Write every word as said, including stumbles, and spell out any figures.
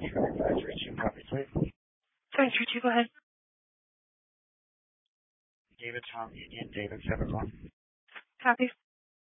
five three two, copy, please. five three two, go ahead. David, Tom, Union, David, seven one. Copy.